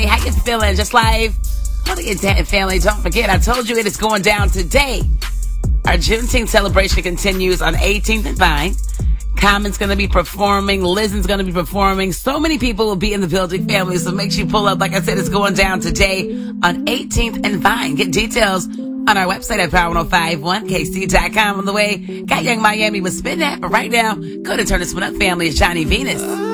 family. How you feeling? Just live? Hold it, Denton family. Don't forget, I told you it is going down today. Our Juneteenth celebration continues on 18th and Vine. Common's going to be performing. Lizen's going to be performing. So many people will be in the building, family. So make sure you pull up. Like I said, it's going down today on 18th and Vine. Get details on our website at power1051kc.com. On the way, got Young Miami with Spin That. But right now, go to turn this one up, family. It's Johnny Venus.